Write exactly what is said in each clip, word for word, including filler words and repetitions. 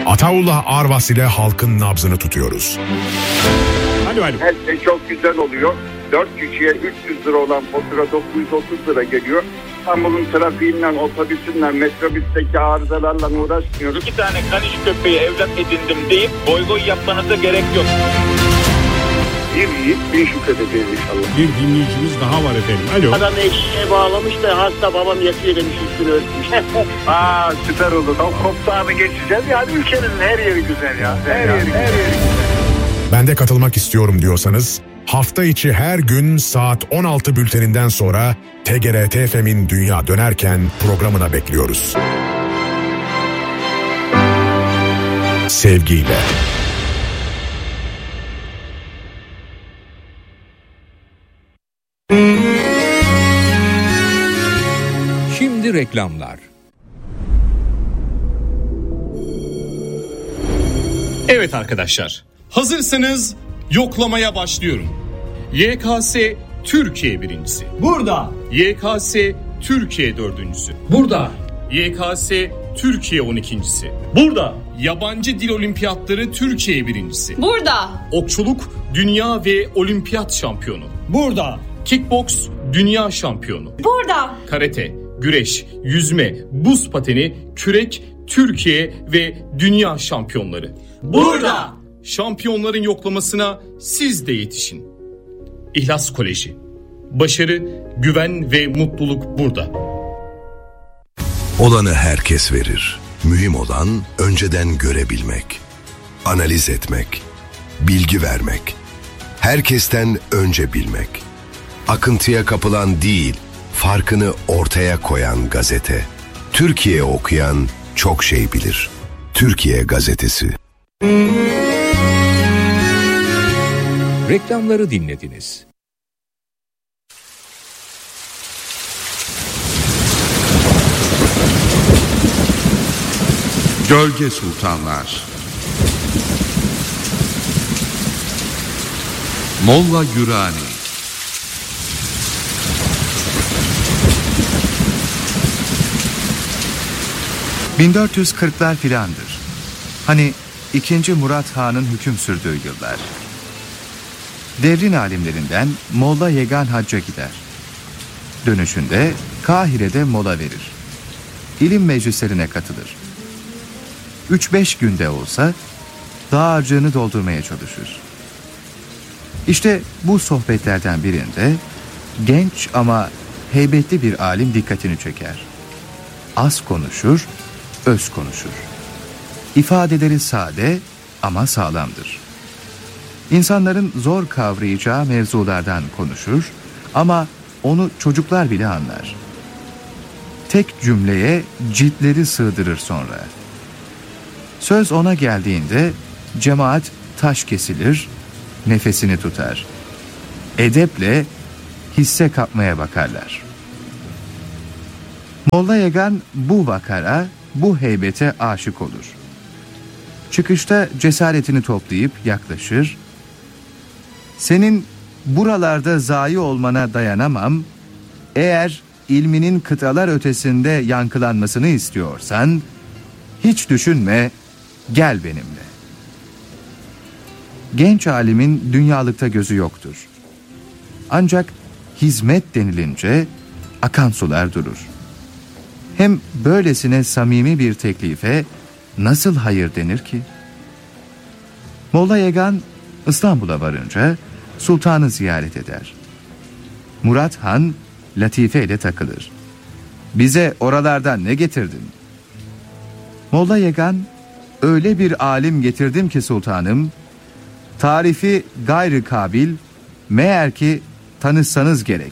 Ataullah Arvas ile halkın nabzını tutuyoruz. Alo alo. Her şey çok güzel oluyor. dört kişiye üç yüz lira olan fatura dokuz yüz otuz lira geliyor. İstanbul'un trafiğinden, otobüsünden, metrobüsteki arızalarla uğraşmıyoruz. İki tane kaniş köpeği evlat edindim deyip boy boy yapmanıza gerek yok. Bir yiyip bir şükredeceğiz inşallah. Bir dinleyicimiz daha var efendim. Alo. Adam eşeğe bağlamış da hasta babam yatıyor demiş, üstünü örtmüş. Aa süper olur. O koptağını geçeceğiz. Yani ülkenin her yeri güzel ya. Her, her yeri güzel. Her yeri güzel. Ben de katılmak istiyorum diyorsanız hafta içi her gün saat on altı bülteninden sonra T G R T F M'in Dünya Dönerken programına bekliyoruz. Sevgiyle. Şimdi reklamlar. Evet arkadaşlar, hazırsanız yoklamaya başlıyorum. Y K S Türkiye birincisi. Burada. Y K S Türkiye dördüncüsü. Burada. Y K S Türkiye on ikincisi. Burada. Yabancı dil olimpiyatları Türkiye birincisi. Burada. Okçuluk dünya ve olimpiyat şampiyonu. Burada. Kickboks dünya şampiyonu. Burada. Karate, güreş, yüzme, buz pateni, kürek, Türkiye ve dünya şampiyonları. Burada. Şampiyonların yoklamasına siz de yetişin. İhlas Koleji. Başarı, güven ve mutluluk burada. Olanı herkes verir. Mühim olan önceden görebilmek, analiz etmek, bilgi vermek, herkesten önce bilmek. Akıntıya kapılan değil, farkını ortaya koyan gazete. Türkiye okuyan çok şey bilir. Türkiye Gazetesi. Reklamları dinlediniz. Gölge Sultanlar. Molla Gürani. bin dört yüz kırklar filandır. Hani ikinci Murat Han'ın hüküm sürdüğü yıllar. Devrin alimlerinden Molla Yegan hacca gider. Dönüşünde Kahire'de mola verir. İlim meclislerine katılır. Üç beş günde olsa dağarcığını doldurmaya çalışır. İşte bu sohbetlerden birinde genç ama heybetli bir alim dikkatini çeker. Az konuşur, öz konuşur. İfadeleri sade ama sağlamdır. İnsanların zor kavrayacağı mevzulardan konuşur ama onu çocuklar bile anlar. Tek cümleye ciltleri sığdırır sonra. Söz ona geldiğinde cemaat taş kesilir, nefesini tutar. Edeple hisse kapmaya bakarlar. Molla Yegan bu vakara, bu heybete aşık olur. Çıkışta cesaretini toplayıp yaklaşır. Senin buralarda zayi olmana dayanamam. Eğer ilminin kıtalar ötesinde yankılanmasını istiyorsan, hiç düşünme, gel benimle. Genç alimin dünyalıkta gözü yoktur. Ancak hizmet denilince akan sular durur. Hem böylesine samimi bir teklife nasıl hayır denir ki? Molla Yegan İstanbul'a varınca sultanı ziyaret eder. Murat Han latife ile takılır. Bize oralardan ne getirdin? Molla Yegan, öyle bir alim getirdim ki sultanım, tarifi gayrı kabil, meğer ki tanışsanız gerek.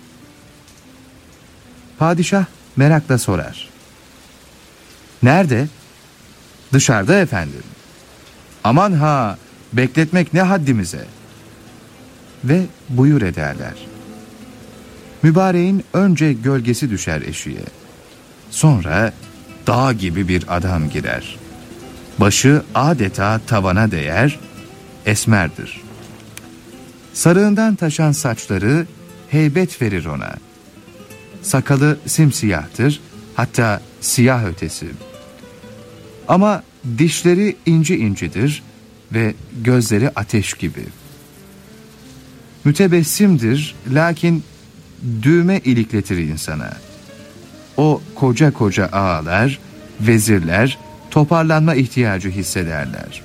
Padişah merakla sorar. Nerede? Dışarıda efendim. Aman ha, bekletmek ne haddimize. Ve buyur ederler. Mübareğin önce gölgesi düşer eşiğe. Sonra dağ gibi bir adam girer. Başı adeta tavana değer, esmerdir. Sarığından taşan saçları heybet verir ona. Sakalı simsiyahtır, hatta siyah ötesi. Ama dişleri inci incidir ve gözleri ateş gibi. Mütebessimdir, lakin düğme ilikletir insana. O koca koca ağalar, vezirler toparlanma ihtiyacı hissederler.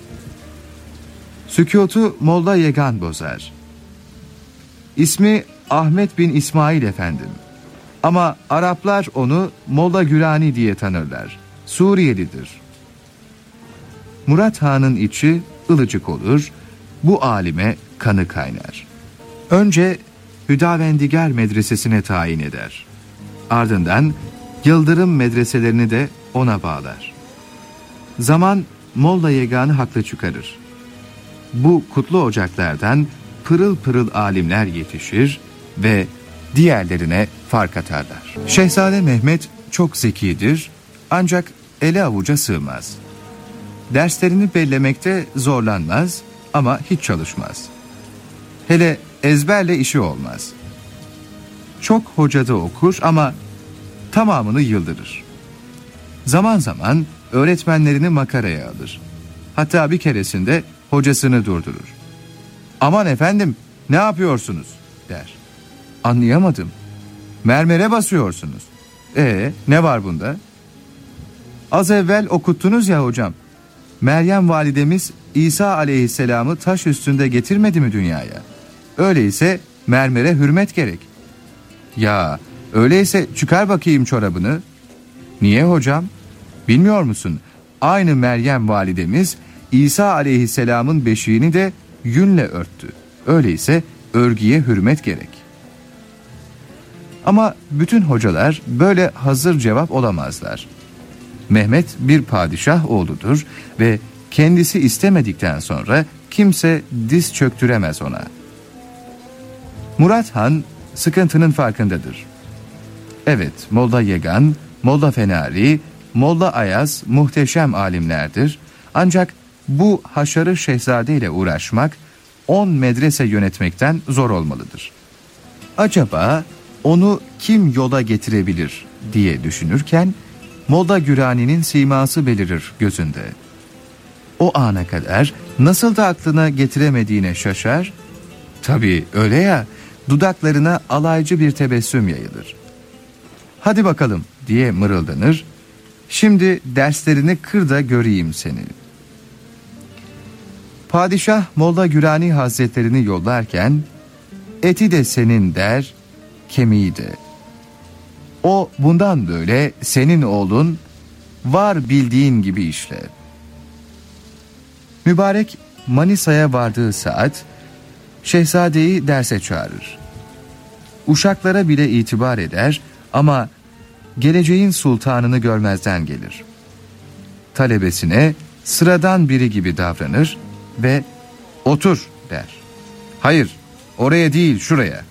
Sükutu Molla Yegan bozar. İsmi Ahmet bin İsmail efendim. Ama Araplar onu Molla Gürani diye tanırlar. Suriyelidir. Murat Han'ın içi ılıcık olur, bu alime kanı kaynar. Önce Hüdavendigar medresesine tayin eder. Ardından Yıldırım medreselerini de ona bağlar. Zaman Molla Yegan'ı haklı çıkarır. Bu kutlu ocaklardan pırıl pırıl alimler yetişir ve diğerlerine fark atarlar. Şehzade Mehmet çok zekidir ancak ele avuca sığmaz. Derslerini bellemekte zorlanmaz ama hiç çalışmaz. Hele ezberle işi olmaz. Çok hocada okur ama tamamını yıldırır. Zaman zaman öğretmenlerini makaraya alır. Hatta bir keresinde hocasını durdurur. Aman efendim, ne yapıyorsunuz der. Anlayamadım. Mermere basıyorsunuz. Ee, ne var bunda? Az evvel okuttunuz ya hocam. Meryem validemiz İsa aleyhisselamı taş üstünde getirmedi mi dünyaya? Öyleyse mermere hürmet gerek. Ya öyleyse çıkar bakayım çorabını. Niye hocam? Bilmiyor musun? Aynı Meryem validemiz İsa aleyhisselamın beşiğini de yünle örttü. Öyleyse örgüye hürmet gerek. Ama bütün hocalar böyle hazır cevap olamazlar. Mehmet bir padişah oğludur ve kendisi istemedikten sonra kimse diz çöktüremez ona. Murat Han sıkıntının farkındadır. Evet, Molla Yegan, Molla Fenari, Molla Ayaz muhteşem alimlerdir. Ancak bu haşarı şehzade ile uğraşmak, on medrese yönetmekten zor olmalıdır. Acaba onu kim yola getirebilir diye düşünürken, Molla Gürani'nin siması belirir gözünde. O ana kadar nasıl da aklına getiremediğine şaşar. Tabii öyle ya, dudaklarına alaycı bir tebessüm yayılır. Hadi bakalım diye mırıldanır. Şimdi derslerini kır da göreyim seni. Padişah Molla Gürani Hazretlerini yollarken, eti de senin der, kemiği de. O bundan böyle senin oğlun, var bildiğin gibi işle. Mübarek Manisa'ya vardığı saat, şehzadeyi derse çağırır. Uşaklara bile itibar eder ama geleceğin sultanını görmezden gelir. Talebesine sıradan biri gibi davranır ve otur der. Hayır, oraya değil şuraya.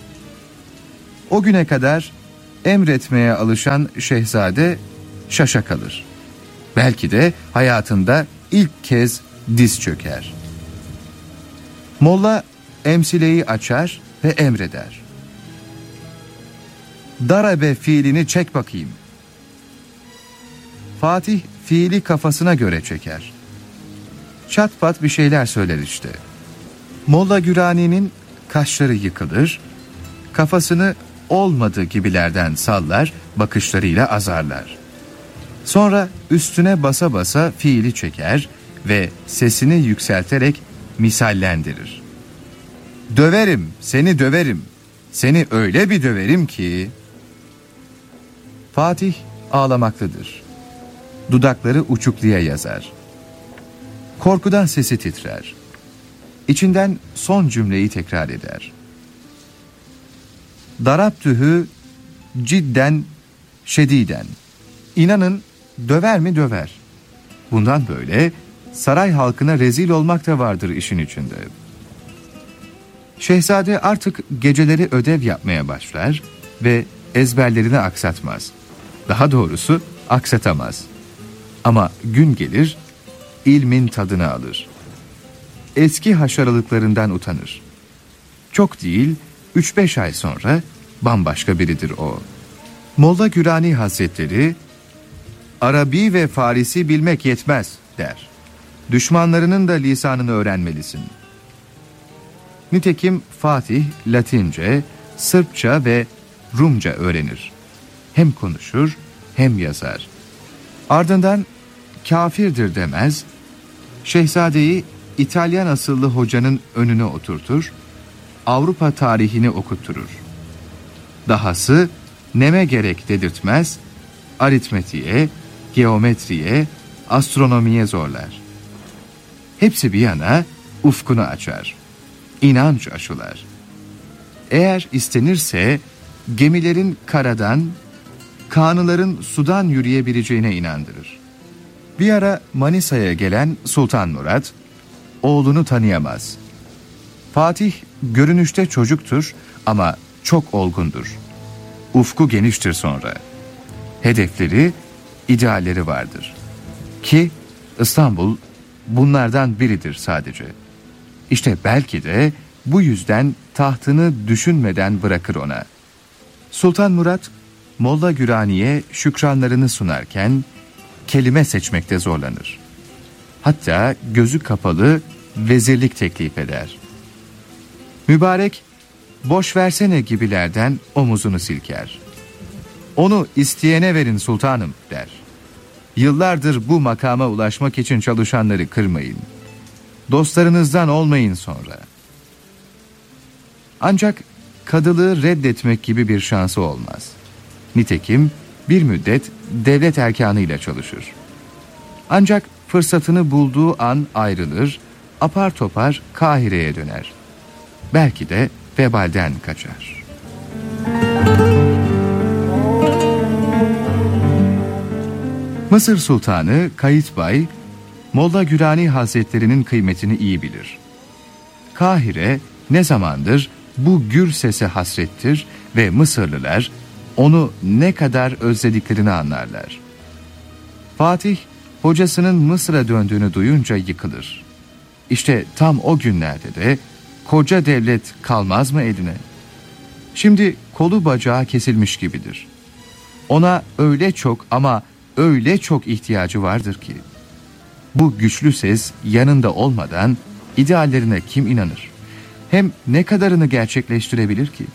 O güne kadar emretmeye alışan şehzade şaşa kalır. Belki de hayatında ilk kez diz çöker. Molla emsileyi açar ve emreder. Darabe fiilini çek bakayım. Fatih fiili kafasına göre çeker. Çat pat bir şeyler söyler işte. Molla Gürani'nin kaşları yıkılır, kafasını olmadı gibilerden sallar, bakışlarıyla azarlar. Sonra üstüne basa basa fiili çeker ve sesini yükselterek misallendirir. Döverim, seni döverim, seni öyle bir döverim ki... Fatih ağlamaktadır. Dudakları uçukluya yazar. Korkudan sesi titrer. İçinden son cümleyi tekrar eder. Daraptühü cidden şediden. İnanın döver mi döver. Bundan böyle saray halkına rezil olmak da vardır işin içinde. Şehzade artık geceleri ödev yapmaya başlar ve ezberlerini aksatmaz. Daha doğrusu aksatamaz. Ama gün gelir, ilmin tadını alır. Eski haşaralıklarından utanır. Çok değil, üç beş ay sonra bambaşka biridir o. Molla Gürani Hazretleri, Arabi ve Farisi bilmek yetmez der. Düşmanlarının da lisanını öğrenmelisin. Nitekim Fatih Latince, Sırpça ve Rumca öğrenir. Hem konuşur hem yazar. Ardından kafirdir demez, şehzadeyi İtalyan asıllı hocanın önüne oturtur, Avrupa tarihini okutturur. Dahası neme gerek dedirtmez, aritmetiğe, geometriye, astronomiye zorlar. Hepsi bir yana ufkunu açar, inanç aşılar. Eğer istenirse gemilerin karadan, kağnıların sudan yürüyebileceğine inandırır. Bir ara Manisa'ya gelen Sultan Murat, oğlunu tanıyamaz. Fatih görünüşte çocuktur ama çok olgundur. Ufku geniştir sonra. Hedefleri, idealleri vardır. Ki İstanbul bunlardan biridir sadece. İşte belki de bu yüzden tahtını düşünmeden bırakır ona. Sultan Murat, Molla Gürani'ye şükranlarını sunarken kelime seçmekte zorlanır. Hatta gözü kapalı vezirlik teklif eder. Mübarek, boş versene gibilerden omuzunu silker. Onu isteyene verin sultanım der. Yıllardır bu makama ulaşmak için çalışanları kırmayın. Dostlarınızdan olmayın sonra. Ancak kadılığı reddetmek gibi bir şansı olmaz. Nitekim bir müddet devlet erkanıyla çalışır. Ancak fırsatını bulduğu an ayrılır, apar topar Kahire'ye döner. Belki de vebalden kaçar. Mısır Sultanı Kayıtbay, Molla Gürani Hazretleri'nin kıymetini iyi bilir. Kahire ne zamandır bu gür sese hasrettir ve Mısırlılar onu ne kadar özlediklerini anlarlar. Fatih, hocasının Mısır'a döndüğünü duyunca yıkılır. İşte tam o günlerde de koca devlet kalmaz mı eline? Şimdi kolu bacağı kesilmiş gibidir. Ona öyle çok ama öyle çok ihtiyacı vardır ki. Bu güçlü ses yanında olmadan ideallerine kim inanır? Hem ne kadarını gerçekleştirebilir ki?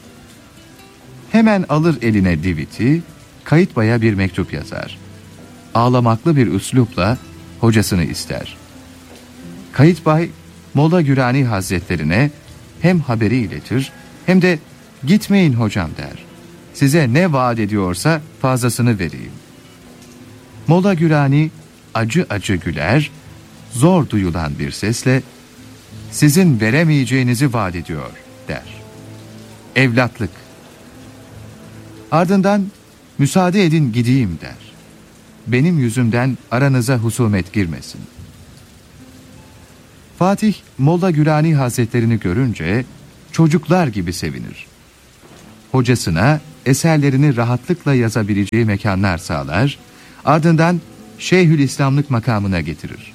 Hemen alır eline diviti, Kayıtbay'a bir mektup yazar. Ağlamaklı bir üslupla hocasını ister. Kayıtbay, Molla Gürani Hazretlerine hem haberi iletir hem de gitmeyin hocam der. Size ne vaat ediyorsa fazlasını vereyim. Molla Gürani acı acı güler, zor duyulan bir sesle sizin veremeyeceğinizi vaat ediyor der. Evlatlık. Ardından müsaade edin gideyim der. Benim yüzümden aranıza husumet girmesin. Fatih, Molla Gürani Hazretlerini görünce çocuklar gibi sevinir. Hocasına eserlerini rahatlıkla yazabileceği mekanlar sağlar, ardından Şeyhülislamlık makamına getirir.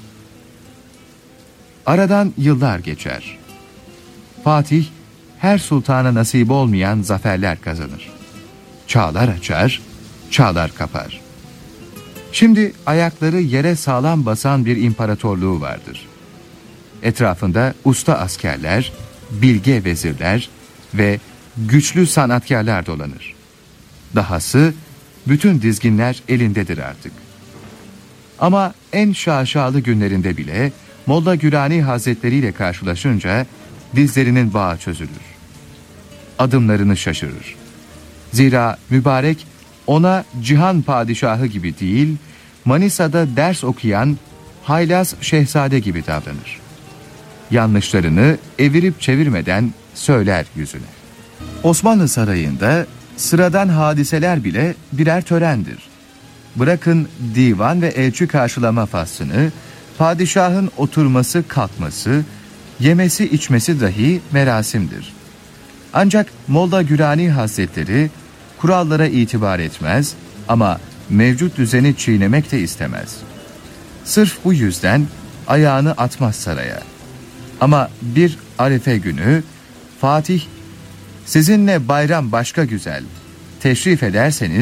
Aradan yıllar geçer. Fatih, her sultana nasip olmayan zaferler kazanır. Çağlar açar, çağlar kapar. Şimdi ayakları yere sağlam basan bir imparatorluğu vardır. Etrafında usta askerler, bilge vezirler ve güçlü sanatkarlar dolanır. Dahası bütün dizginler elindedir artık. Ama en şaşalı günlerinde bile Molla Gürani Hazretleri ile karşılaşınca dizlerinin bağı çözülür. Adımlarını şaşırır. Zira mübarek ona cihan padişahı gibi değil, Manisa'da ders okuyan haylaz şehzade gibi davranır. Yanlışlarını evirip çevirmeden söyler yüzüne. Osmanlı Sarayı'nda sıradan hadiseler bile birer törendir. Bırakın divan ve elçi karşılama faslını, padişahın oturması, kalkması, yemesi, içmesi dahi merasimdir. Ancak Molla Gürani Hazretleri kurallara itibar etmez ama mevcut düzeni çiğnemek de istemez. Sırf bu yüzden ayağını atmaz saraya. Ama bir Arife günü Fatih, sizinle bayram başka güzel, teşrif ederseniz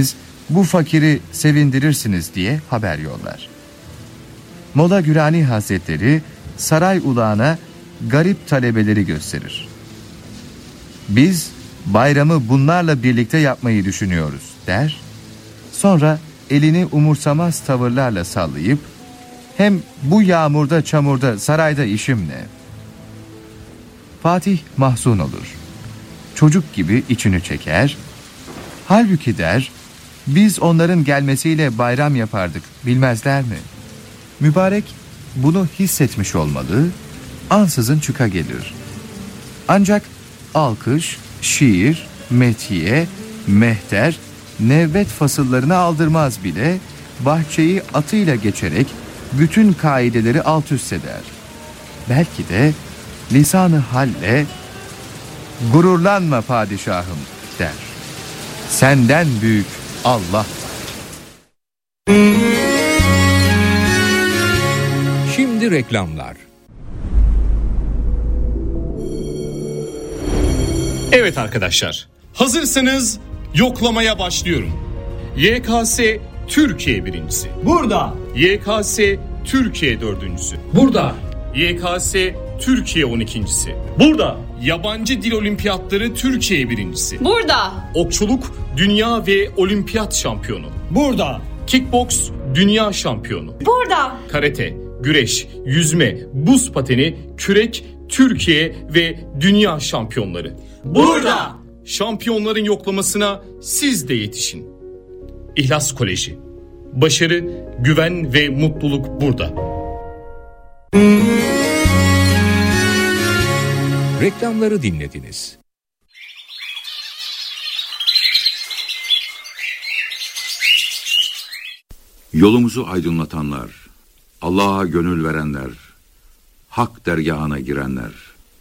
bu fakiri sevindirirsiniz diye haber yollar. Molla Gürani Hazretleri saray ulağına garip talebeleri gösterir. Biz bayramı bunlarla birlikte yapmayı düşünüyoruz der. Sonra elini umursamaz tavırlarla sallayıp hem bu yağmurda çamurda sarayda işim ne? Fatih mahzun olur. Çocuk gibi içini çeker. Halbuki der, biz onların gelmesiyle bayram yapardık, bilmezler mi? Mübarek bunu hissetmiş olmalı, ansızın çıka gelir. Ancak alkış, şiir, metiye, mehter, nevbet fasıllarını aldırmaz bile, bahçeyi atıyla geçerek bütün kaideleri alt üst eder. Belki de lisan-ı halle, gururlanma padişahım der. Senden büyük Allah. Şimdi reklamlar. Evet arkadaşlar, hazırsanız yoklamaya başlıyorum. Y K S Türkiye birincisi. Burada. Y K S Türkiye dördüncüsü. Burada. Y K S Türkiye on ikincisi. Burada. Yabancı dil olimpiyatları Türkiye birincisi. Burada. Okçuluk dünya ve olimpiyat şampiyonu. Burada. Kickboks dünya şampiyonu. Burada. Karate, güreş, yüzme, buz pateni, kürek, Türkiye ve dünya şampiyonları. Burada. Şampiyonların yoklamasına siz de yetişin. İhlas Koleji. Başarı, güven ve mutluluk burada. Reklamları dinlediniz. Yolumuzu aydınlatanlar, Allah'a gönül verenler, hak dergahına girenler.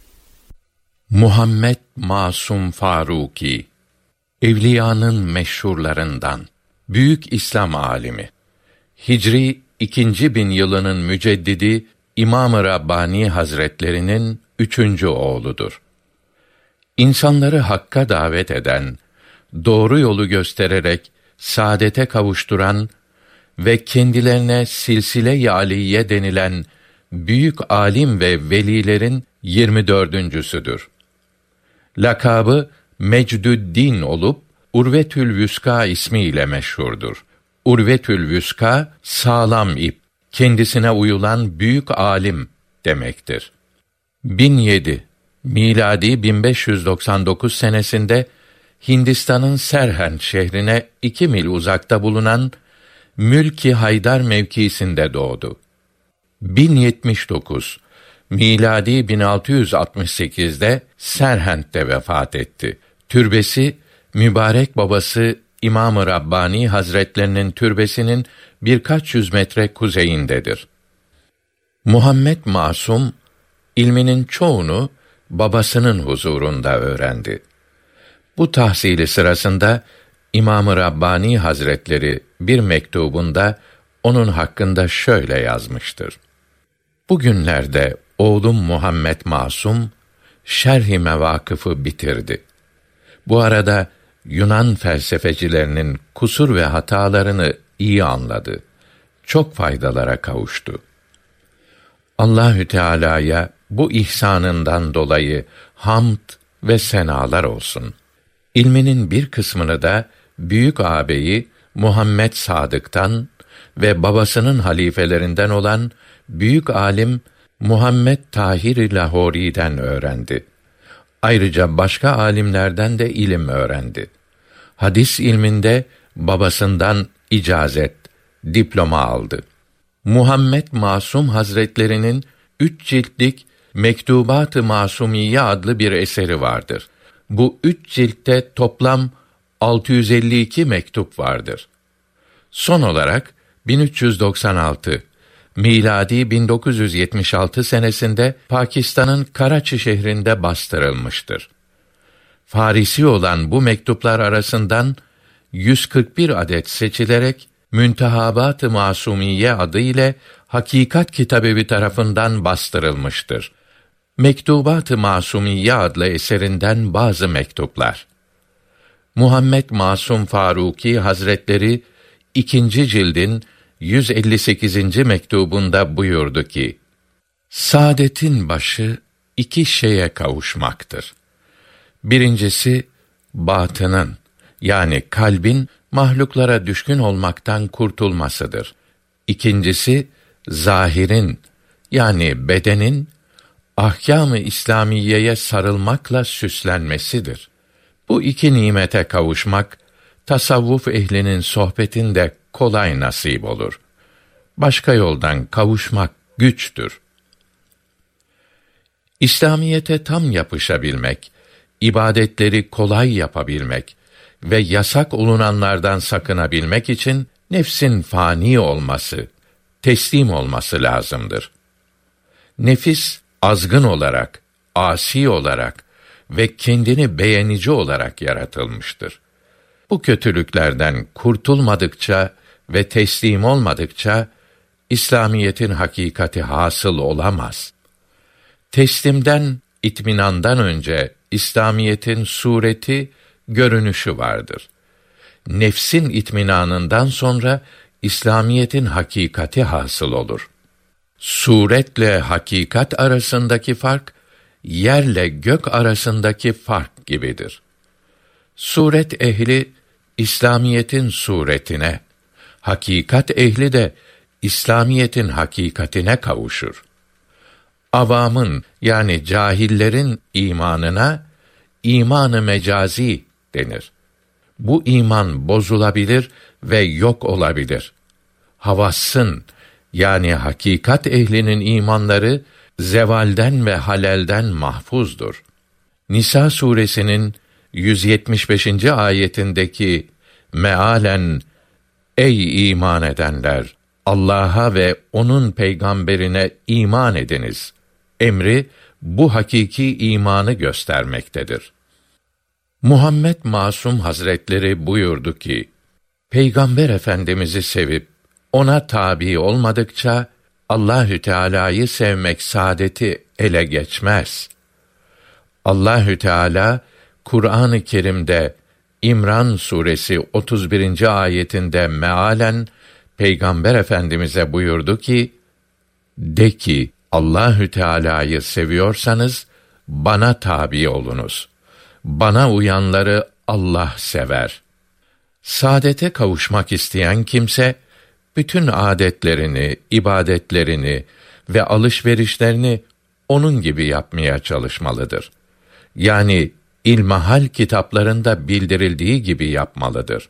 Muhammed Masum Faruki, evliyanın meşhurlarından, büyük İslam alimi, Hicri ikinci bin yılının müceddidi İmam-ı Rabbani Hazretlerinin üçüncü oğludur. İnsanları hakka davet eden, doğru yolu göstererek saadete kavuşturan ve kendilerine silsile-i aliye denilen büyük alim ve velilerin yirmi dördüncüsüdür. Lakabı Mecdüddin olup Urvetül Vüska ismiyle meşhurdur. Urvetül Vüska, sağlam ip, kendisine uyulan büyük alim demektir. bin yedi miladi bin beş yüz doksan dokuz senesinde Hindistan'ın Serhend şehrine iki mil uzakta bulunan Mülk-i Haydar mevkiisinde doğdu. bin yetmiş dokuz miladi bin altı yüz altmış sekizde Serhend'de vefat etti. Türbesi mübarek babası İmam-ı Rabbani Hazretlerinin türbesinin birkaç yüz metre kuzeyindedir. Muhammed Masum ilminin çoğunu babasının huzurunda öğrendi. Bu tahsili sırasında İmam-ı Rabbani Hazretleri bir mektubunda onun hakkında şöyle yazmıştır: Bugünlerde oğlum Muhammed Masum Şerh-i Mevakıf'ı bitirdi. Bu arada Yunan felsefecilerinin kusur ve hatalarını iyi anladı. Çok faydalara kavuştu. Allahü Teala'ya bu ihsanından dolayı hamd ve senalar olsun. İlminin bir kısmını da büyük ağabeyi Muhammed Sadık'tan ve babasının halifelerinden olan büyük alim Muhammed Tahir-i Lahori'den öğrendi. Ayrıca başka alimlerden de ilim öğrendi. Hadis ilminde babasından icazet, diploma aldı. Muhammed Masum Hazretlerinin üç ciltlik Mektubat-ı Masumiye adlı bir eseri vardır. Bu üç ciltte toplam altı yüz elli iki mektup vardır. Son olarak bin üç yüz doksan altı miladi bin dokuz yüz yetmiş altı senesinde Pakistan'ın Karaçi şehrinde bastırılmıştır. Farisi olan bu mektuplar arasından yüz kırk bir adet seçilerek Müntehabat-ı Masumiye adı ile Hakikat Kitabevi tarafından bastırılmıştır. Mektubat-ı Masumiye adlı eserinden bazı mektuplar. Muhammed Masum Faruki Hazretleri ikinci cildin yüz elli sekizinci mektubunda buyurdu ki: Saadetin başı iki şeye kavuşmaktır. Birincisi batının, yani kalbin mahluklara düşkün olmaktan kurtulmasıdır. İkincisi zahirin, yani bedenin ahkâm-ı İslamiyeye sarılmakla süslenmesidir. Bu iki nimete kavuşmak, tasavvuf ehlinin sohbetinde kolay nasip olur. Başka yoldan kavuşmak güçtür. İslamiyete tam yapışabilmek, ibadetleri kolay yapabilmek ve yasak olunanlardan sakınabilmek için nefsin fani olması, teslim olması lazımdır. Nefis azgın olarak, asi olarak ve kendini beğenici olarak yaratılmıştır. Bu kötülüklerden kurtulmadıkça ve teslim olmadıkça İslamiyetin hakikati hasıl olamaz. Teslimden, itminandan önce İslamiyetin sureti, görünüşü vardır. Nefsin itminanından sonra İslamiyetin hakikati hasıl olur. Suretle hakikat arasındaki fark, yerle gök arasındaki fark gibidir. Suret ehli İslamiyetin suretine, hakikat ehli de İslamiyetin hakikatine kavuşur. Avamın, yani cahillerin imanına iman-ı mecazi denir. Bu iman bozulabilir ve yok olabilir. Havassın, yani hakikat ehlinin imanları zevalden ve halelden mahfuzdur. Nisa suresinin yüz yetmiş beşinci ayetindeki mealen ey iman edenler, Allah'a ve onun peygamberine iman ediniz emri bu hakiki imanı göstermektedir. Muhammed Masum Hazretleri buyurdu ki: Peygamber Efendimizi sevip ona tabi olmadıkça Allahü Teala'yı sevmek saadeti ele geçmez. Allahü Teala Kur'an-ı Kerim'de İmran suresi otuz birinci ayetinde mealen Peygamber Efendimize buyurdu ki: De ki Allahü Teala'yı seviyorsanız bana tabi olunuz. Bana uyanları Allah sever. Saadete kavuşmak isteyen kimse bütün adetlerini, ibadetlerini ve alışverişlerini onun gibi yapmaya çalışmalıdır. Yani ilmihal kitaplarında bildirildiği gibi yapmalıdır.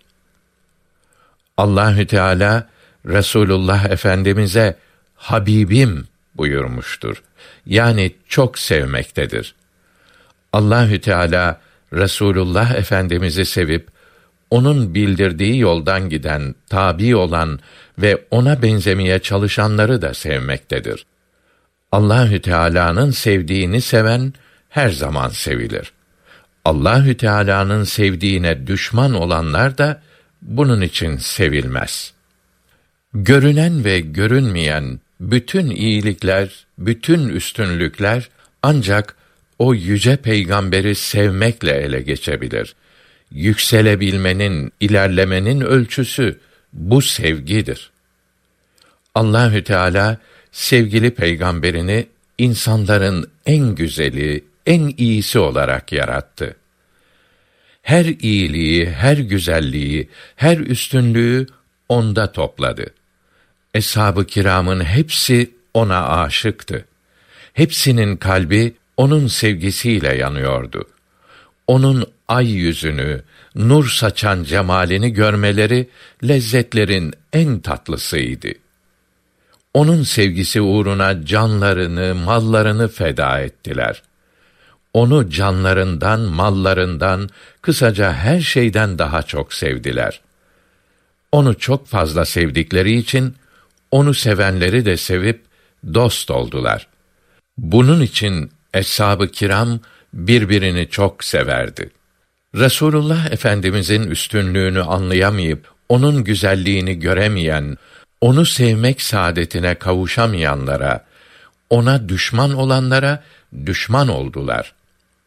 Allahü Teala Resulullah Efendimize Habibim buyurmuştur. Yani çok sevmektedir. Allahü Teala Resulullah Efendimizi sevip onun bildirdiği yoldan giden, tabi olan ve ona benzemeye çalışanları da sevmektedir. Allahü Teala'nın sevdiğini seven her zaman sevilir. Allahü Teala'nın sevdiğine düşman olanlar da bunun için sevilmez. Görünen ve görünmeyen bütün iyilikler, bütün üstünlükler ancak o yüce peygamberi sevmekle ele geçebilir. Yükselebilmenin, ilerlemenin ölçüsü bu sevgidir. Allahü Teala sevgili peygamberini insanların en güzeli, en iyisi olarak yarattı. Her iyiliği, her güzelliği, her üstünlüğü onda topladı. Eshab-ı kiramın hepsi ona aşıktı. Hepsinin kalbi onun sevgisiyle yanıyordu. Onun ay yüzünü, nur saçan cemalini görmeleri lezzetlerin en tatlısıydı. Onun sevgisi uğruna canlarını, mallarını feda ettiler. Onu canlarından, mallarından, kısaca her şeyden daha çok sevdiler. Onu çok fazla sevdikleri için onu sevenleri de sevip dost oldular. Bunun için eshab-ı kiram birbirini çok severdi. Resulullah Efendimizin üstünlüğünü anlayamayıp onun güzelliğini göremeyen, onu sevmek saadetine kavuşamayanlara, ona düşman olanlara düşman oldular.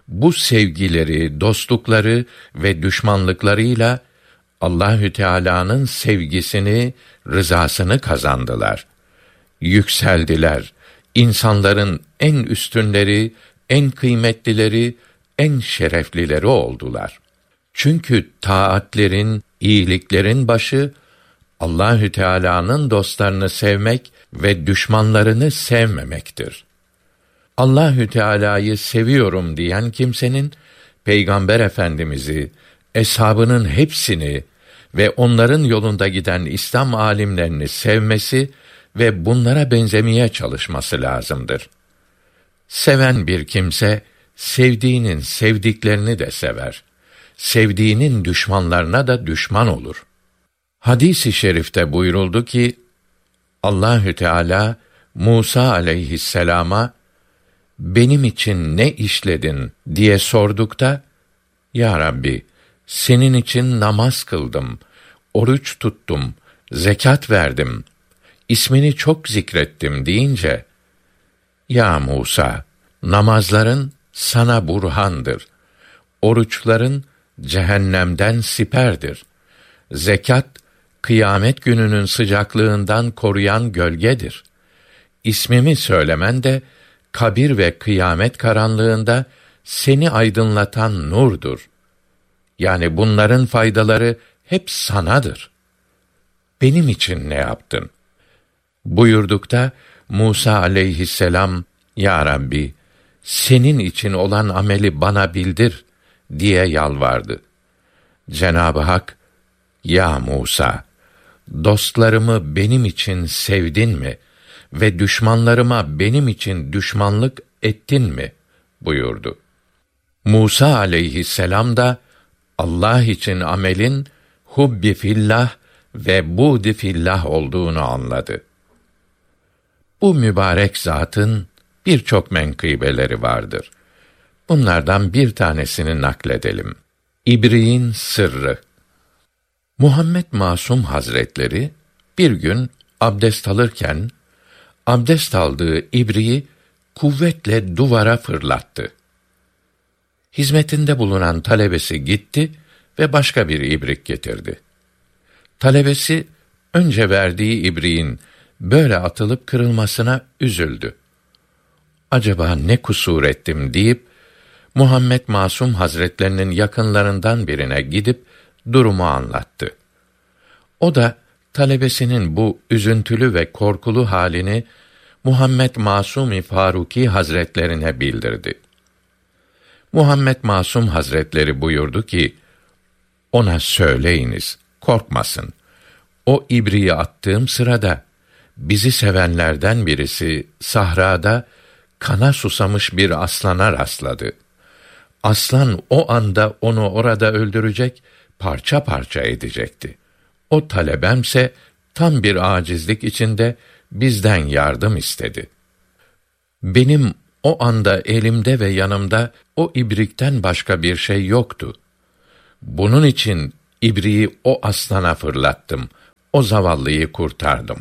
bu sevgileri, dostlukları ve düşmanlıklarıyla Allahü Teala'nın sevgisini, rızasını kazandılar. Yükseldiler. İnsanların en üstünleri, en kıymetlileri, en şereflileri oldular. Çünkü taatlerin, iyiliklerin başı Allahü Teala'nın dostlarını sevmek ve düşmanlarını sevmemektir. Allahü Teala'yı seviyorum diyen kimsenin Peygamber Efendimizi, eshabının hepsini ve onların yolunda giden İslam alimlerini sevmesi ve bunlara benzemeye çalışması lazımdır. Seven bir kimse sevdiğinin sevdiklerini de sever. Sevdiğinin düşmanlarına da düşman olur. Hadis-i şerifte buyuruldu ki Allahü Teala Musa aleyhisselama benim için ne işledin diye sordukta ya Rabbi senin için namaz kıldım, oruç tuttum, zekat verdim, ismini çok zikrettim deyince ya Musa namazların sana burhandır, oruçların cehennemden siperdir, zekat kıyamet gününün sıcaklığından koruyan gölgedir. İsmimi söylemen de kabir ve kıyamet karanlığında seni aydınlatan nurdur. Yani bunların faydaları hep sanadır. Benim için ne yaptın? Buyurdukta Musa aleyhisselam, Ya Rabbi, senin için olan ameli bana bildir diye yalvardı. Cenab-ı Hak, Ya Musa, dostlarımı benim için sevdin mi ve düşmanlarıma benim için düşmanlık ettin mi? Buyurdu. Musa aleyhisselam da Allah için amelin hubbi fillah ve buğdi fillah olduğunu anladı. Bu mübarek zatın birçok menkıbeleri vardır. Bunlardan bir tanesini nakledelim. İbriğin sırrı. Muhammed Masum Hazretleri bir gün abdest alırken abdest aldığı ibriği kuvvetle duvara fırlattı. Hizmetinde bulunan talebesi gitti ve başka bir ibrik getirdi. Talebesi önce verdiği ibriğin böyle atılıp kırılmasına üzüldü. Acaba ne kusur ettim deyip Muhammed Masum Hazretlerinin yakınlarından birine gidip durumu anlattı. O da talebesinin bu üzüntülü ve korkulu halini Muhammed Masum-i Faruki Hazretlerine bildirdi. Muhammed Masum Hazretleri buyurdu ki, ona söyleyiniz, korkmasın. O ibriği attığım sırada, bizi sevenlerden birisi sahrada kana susamış bir aslana rastladı. Aslan o anda onu orada öldürecek, parça parça edecekti. O talebemse tam bir acizlik içinde bizden yardım istedi. Benim o anda elimde ve yanımda o ibrikten başka bir şey yoktu. Bunun için ibriği o aslana fırlattım. O zavallıyı kurtardım.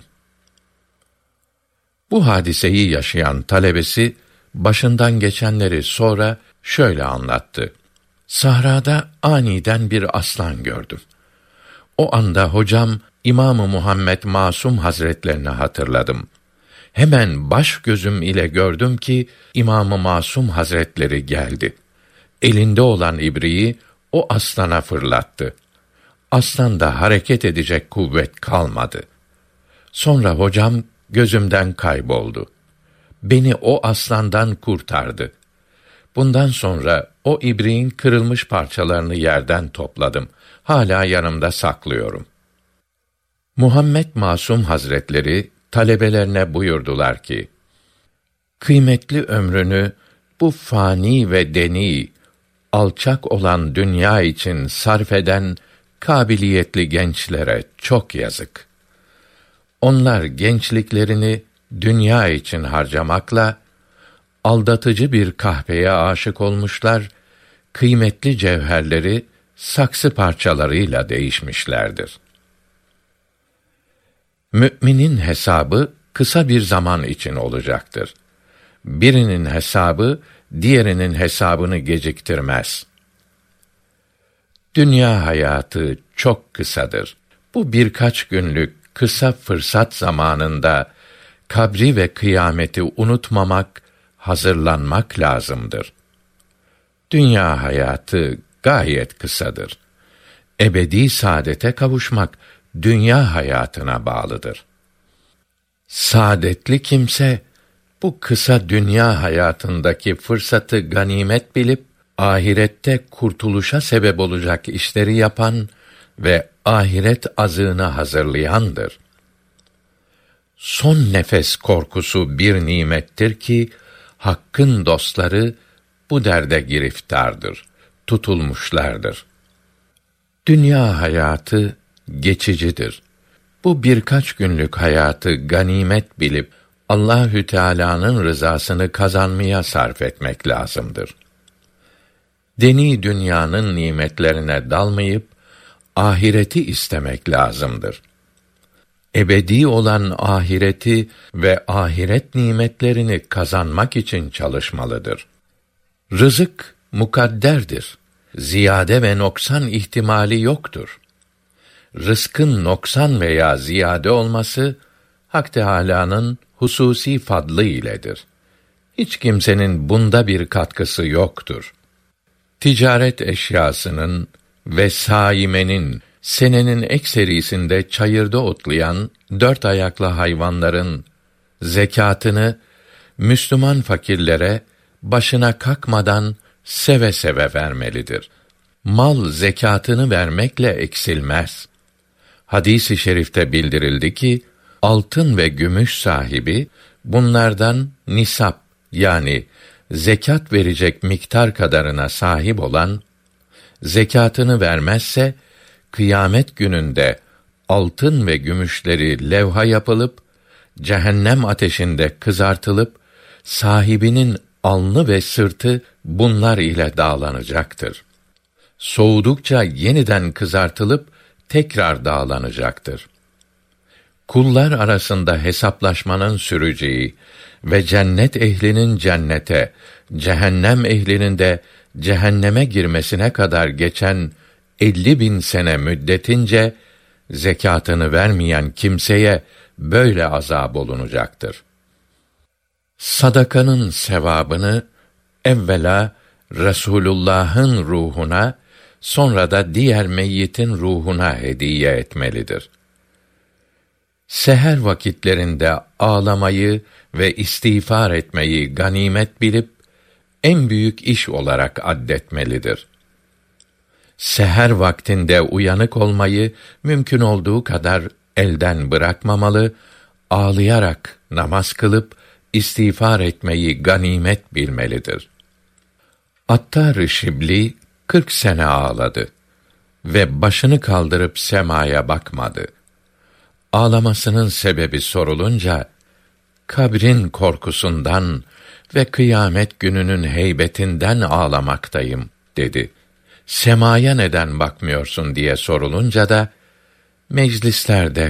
Bu hadiseyi yaşayan talebesi başından geçenleri sonra şöyle anlattı. Sahrada aniden bir aslan gördüm. O anda hocam İmam-ı Muhammed Masum Hazretlerini hatırladım. Hemen baş gözüm ile gördüm ki İmam-ı Masum Hazretleri geldi. Elinde olan ibriği o aslana fırlattı. Aslanda hareket edecek kuvvet kalmadı. Sonra hocam gözümden kayboldu. Beni o aslandan kurtardı. Bundan sonra o ibriğin kırılmış parçalarını yerden topladım. Hala yanımda saklıyorum. Muhammed Masum Hazretleri talebelerine buyurdular ki, kıymetli ömrünü bu fani ve deni, alçak olan dünya için sarf eden kabiliyetli gençlere çok yazık. Onlar gençliklerini dünya için harcamakla aldatıcı bir kahpeye aşık olmuşlar, kıymetli cevherleri saksı parçalarıyla değişmişlerdir. Müminin hesabı kısa bir zaman için olacaktır. Birinin hesabı diğerinin hesabını geciktirmez. Dünya hayatı çok kısadır. Bu birkaç günlük kısa fırsat zamanında kabri ve kıyameti unutmamak, hazırlanmak lazımdır. Dünya hayatı gayet kısadır. Ebedi saadete kavuşmak dünya hayatına bağlıdır. Saadetli kimse bu kısa dünya hayatındaki fırsatı ganimet bilip ahirette kurtuluşa sebep olacak işleri yapan ve ahiret azığını hazırlayandır. Son nefes korkusu bir nimettir ki hakkın dostları bu derde giriftardır, tutulmuşlardır. Dünya hayatı geçicidir. Bu birkaç günlük hayatı ganimet bilip Allahü Teala'nın rızasını kazanmaya sarf etmek lazımdır. Deni dünyanın nimetlerine dalmayıp ahireti istemek lazımdır. Ebedi olan ahireti ve ahiret nimetlerini kazanmak için çalışmalıdır. Rızık mukadderdir. Ziyade ve noksan ihtimali yoktur. Rızkın noksan veya ziyade olması Hak Teâlâ'nın hususi fadlı iledir. Hiç kimsenin bunda bir katkısı yoktur. Ticaret eşyasının ve saimenin senenin ekserisinde çayırda otlayan dört ayaklı hayvanların zekatını Müslüman fakirlere başına kalkmadan seve seve vermelidir. Mal zekatını vermekle eksilmez. Hadis-i şerifte bildirildi ki, altın ve gümüş sahibi, bunlardan nisap yani zekat verecek miktar kadarına sahip olan, zekatını vermezse, kıyamet gününde altın ve gümüşleri levha yapılıp, cehennem ateşinde kızartılıp, sahibinin alnı ve sırtı bunlar ile dağlanacaktır. Soğudukça yeniden kızartılıp tekrar dağlanacaktır. Kullar arasında hesaplaşmanın süreceği ve cennet ehlinin cennete, cehennem ehlinin de cehenneme girmesine kadar geçen elli bin sene müddetince zekatını vermeyen kimseye böyle azap olunacaktır. Sadakanın sevabını evvela Resulullah'ın ruhuna, sonra da diğer meyyitin ruhuna hediye etmelidir. Seher vakitlerinde ağlamayı ve istiğfar etmeyi ganimet bilip en büyük iş olarak addetmelidir. Seher vaktinde uyanık olmayı mümkün olduğu kadar elden bırakmamalı, ağlayarak namaz kılıp istiğfar etmeyi ganimet bilmelidir. Attar-ı Şibli kırk sene ağladı ve başını kaldırıp semaya bakmadı. Ağlamasının sebebi sorulunca, kabrin korkusundan ve kıyamet gününün heybetinden ağlamaktayım dedi. Semaya neden bakmıyorsun diye sorulunca da, meclislerde